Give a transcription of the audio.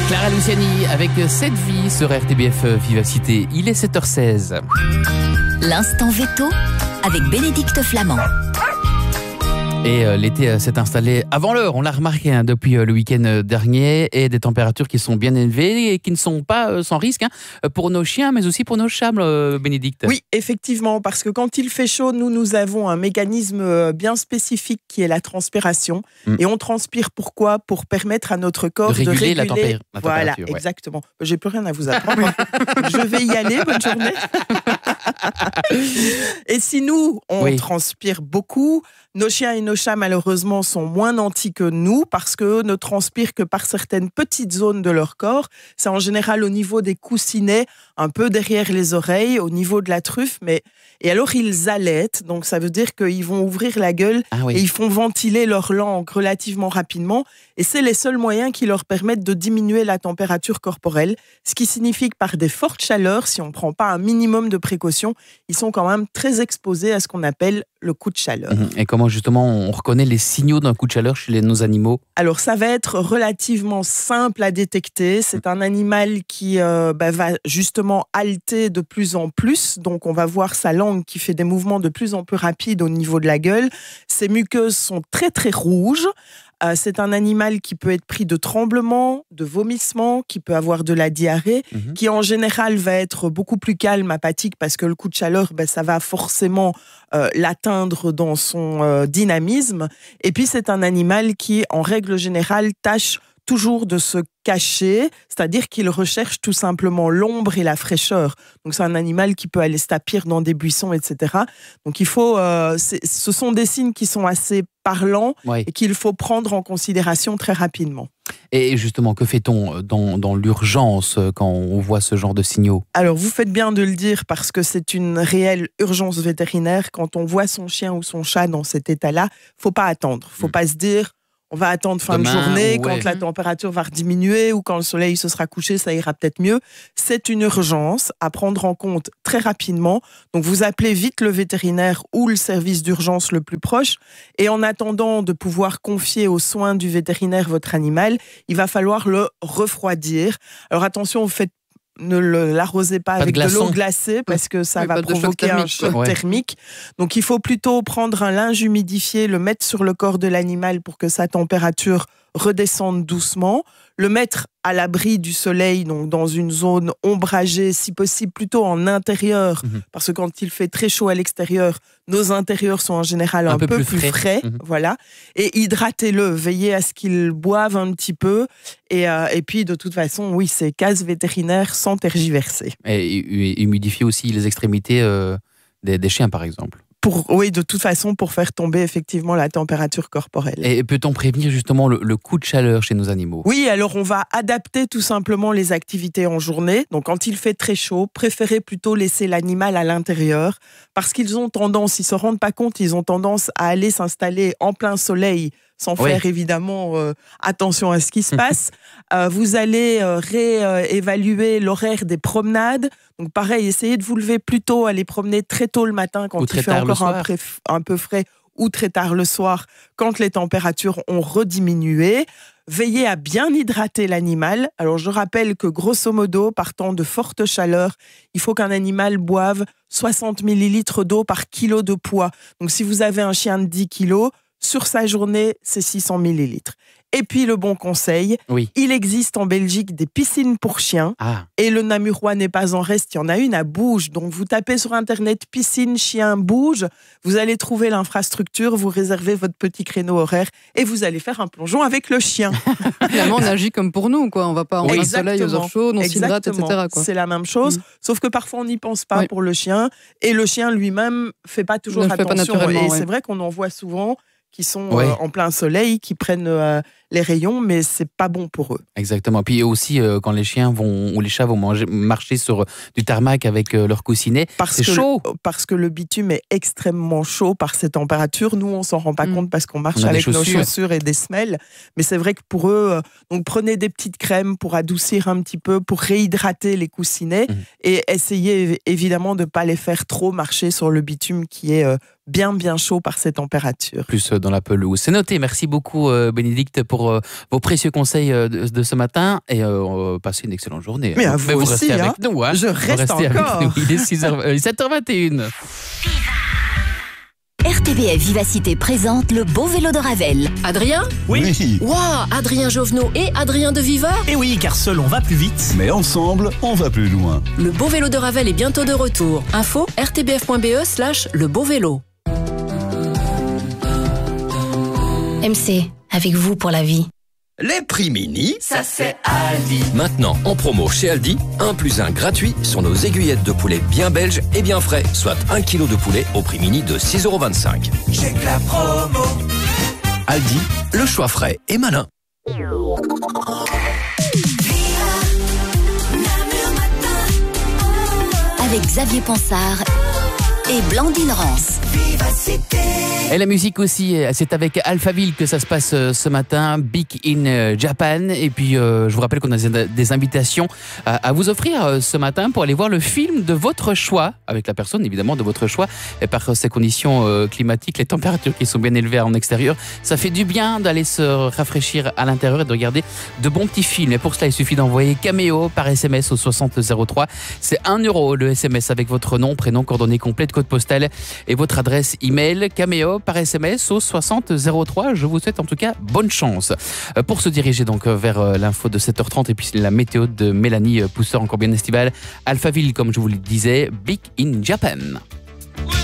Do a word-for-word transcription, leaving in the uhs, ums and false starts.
Clara Luciani avec Cette vie sur R T B F Vivacité. Il est sept heures seize. L'instant veto avec Bénédicte Flamand. Et euh, l'été euh, s'est installé avant l'heure, on l'a remarqué hein, depuis euh, le week-end dernier, et des températures qui sont bien élevées et qui ne sont pas euh, sans risque hein, pour nos chiens, mais aussi pour nos chats, euh, Bénédicte. Oui, effectivement, parce que quand il fait chaud, nous, nous avons un mécanisme bien spécifique qui est la transpiration. Mm. Et on transpire pourquoi ? Pour permettre à notre corps de réguler, de réguler la, tempé- la voilà, température. Ouais. Exactement. J'ai plus rien à vous apprendre. Je vais y aller, bonne journée. Et si nous, on oui. transpire beaucoup, nos chiens et nos chats, malheureusement, sont moins nantis que nous parce qu'eux ne transpirent que par certaines petites zones de leur corps. C'est en général au niveau des coussinets, un peu derrière les oreilles, au niveau de la truffe. Mais... Et alors, ils allaitent. Donc, ça veut dire qu'ils vont ouvrir la gueule ah oui. et ils font ventiler leur langue relativement rapidement. Et c'est les seuls moyens qui leur permettent de diminuer la température corporelle. Ce qui signifie que par des fortes chaleurs, si on ne prend pas un minimum de précautions, ils sont quand même très exposés à ce qu'on appelle le coup de chaleur. Et comment justement on reconnaît les signaux d'un coup de chaleur chez les, nos animaux ? Alors ça va être relativement simple à détecter. C'est un animal qui euh, bah, va justement halter de plus en plus. Donc on va voir sa langue qui fait des mouvements de plus en plus rapides au niveau de la gueule. Ses muqueuses sont très très rouges. Euh, c'est un animal qui peut être pris de tremblements, de vomissements, qui peut avoir de la diarrhée, mmh. qui en général va être beaucoup plus calme, apathique, parce que le coup de chaleur, ben, ça va forcément euh, l'atteindre dans son euh, dynamisme. Et puis c'est un animal qui, en règle générale, tâche toujours de se cacher, c'est-à-dire qu'il recherche tout simplement l'ombre et la fraîcheur. Donc c'est un animal qui peut aller se tapir dans des buissons, et cetera. Donc il faut, euh, ce sont des signes qui sont assez parlants oui. et qu'il faut prendre en considération très rapidement. Et justement, que fait-on dans, dans l'urgence quand on voit ce genre de signaux ? Alors vous faites bien de le dire parce que c'est une réelle urgence vétérinaire. Quand on voit son chien ou son chat dans cet état-là, faut pas attendre, faut mmh. pas se dire on va attendre fin Demain, de journée, ouais. quand la température va diminuer ou quand le soleil se sera couché, ça ira peut-être mieux. C'est une urgence à prendre en compte très rapidement. Donc, vous appelez vite le vétérinaire ou le service d'urgence le plus proche. Et en attendant de pouvoir confier aux soins du vétérinaire votre animal, il va falloir le refroidir. Alors, attention, vous faites ne l'arrosez pas, pas avec de, de l'eau glacée parce que ça oui, va provoquer un choc ouais. thermique. Donc, il faut plutôt prendre un linge humidifié, le mettre sur le corps de l'animal pour que sa température redescende doucement, le mettre à l'abri du soleil, donc dans une zone ombragée, si possible plutôt en intérieur, mmh. parce que quand il fait très chaud à l'extérieur, nos intérieurs sont en général un, un peu, peu plus, plus frais, frais mmh. voilà. Et hydratez-le, veillez à ce qu'il boive un petit peu, et, euh, et puis de toute façon, oui, c'est case vétérinaire sans tergiverser. Et, et humidifier aussi les extrémités euh, des, des chiens, par exemple. Pour, oui, de toute façon, pour faire tomber effectivement la température corporelle. Et peut-on prévenir justement le, le coup de chaleur chez nos animaux ? Oui, alors on va adapter tout simplement les activités en journée. Donc quand il fait très chaud, préférez plutôt laisser l'animal à l'intérieur parce qu'ils ont tendance, ils ne se rendent pas compte, ils ont tendance à aller s'installer en plein soleil sans oui. faire évidemment euh, attention à ce qui se passe. euh, vous allez euh, réévaluer l'horaire des promenades. Donc pareil, essayez de vous lever plus tôt, aller promener très tôt le matin quand il fait encore un, pré- un peu frais ou très tard le soir quand les températures ont rediminué. Veillez à bien hydrater l'animal. Alors je rappelle que grosso modo, partant de fortes chaleurs, il faut qu'un animal boive soixante millilitres d'eau par kilo de poids. Donc si vous avez un chien de dix kilos, sur sa journée, c'est six cents millilitres. Et puis, le bon conseil, oui. il existe en Belgique des piscines pour chiens. Ah. Et le Namurois n'est pas en reste. Il y en a une à Bouge. Donc, vous tapez sur Internet « piscine, chien, Bouge ». Vous allez trouver l'infrastructure, vous réservez votre petit créneau horaire et vous allez faire un plongeon avec le chien. Finalement, on agit comme pour nous, quoi. On ne va pas en plein soleil aux heures chaudes, on s'hydrate, et cetera, quoi. C'est la même chose, mmh. sauf que parfois, on n'y pense pas oui. pour le chien. Et le chien lui-même ne fait pas toujours ne attention. Pas et ouais. c'est vrai qu'on en voit souvent qui sont ouais. euh, en plein soleil, qui prennent euh, les rayons, mais c'est pas bon pour eux. Exactement. Puis aussi, euh, quand les chiens vont, ou les chats vont manger, marcher sur euh, du tarmac avec euh, leur coussinet, parce c'est chaud. Le, parce que le bitume est extrêmement chaud par ces températures. Nous, on s'en rend pas mmh. compte parce qu'on marche avec chaussures. nos chaussures et des semelles. Mais c'est vrai que pour eux, euh, donc prenez des petites crèmes pour adoucir un petit peu, pour réhydrater les coussinets mmh. et essayez évidemment de ne pas les faire trop marcher sur le bitume qui est euh, bien, bien chaud par ces températures. Plus dans la pelouse. C'est noté. Merci beaucoup, euh, Bénédicte, pour pour euh, vos précieux conseils euh, de, de ce matin et euh, passez une excellente journée. Mais à vous, Mais vous aussi, restez hein. avec nous. Hein. Je reste vous restez encore. avec nous. Il est six heures, euh, sept heures vingt et une. R T B F Vivacité présente le beau vélo de Ravel. Adrien? Oui. Waouh, Adrien Jovenot et Adrien de Viveur? Et oui, car seul on va plus vite. Mais ensemble, on va plus loin. Le beau vélo de Ravel est bientôt de retour. Info r t b f point b e slash le beau vélo. M C, avec vous pour la vie. Les prix mini, ça c'est Aldi. Maintenant, en promo chez Aldi, un plus un gratuit sur nos aiguillettes de poulet bien belges et bien frais, soit un kilo de poulet au prix mini de six euros vingt-cinq. J'ai que la promo. Aldi, le choix frais et malin. Avec Xavier Pansard et Blandine Rance. Et la musique aussi, c'est avec Alphaville que ça se passe ce matin, Big in Japan. Et puis, euh, je vous rappelle qu'on a des invitations à, à vous offrir ce matin pour aller voir le film de votre choix, avec la personne évidemment de votre choix. Et par ces conditions euh, climatiques, les températures qui sont bien élevées en extérieur, ça fait du bien d'aller se rafraîchir à l'intérieur et de regarder de bons petits films. Et pour cela, il suffit d'envoyer Caméo par S M S au soixante zéro trois. C'est un euro le S M S avec votre nom, prénom, coordonnées complètes, code postal et votre adresse email. Caméo par S M S au soixante zéro trois. Je vous souhaite en tout cas bonne chance. Pour se diriger donc vers l'info de sept heures trente et puis la météo de Mélanie Pousseur, encore bien estivale. Alphaville, comme je vous le disais, Big in Japan.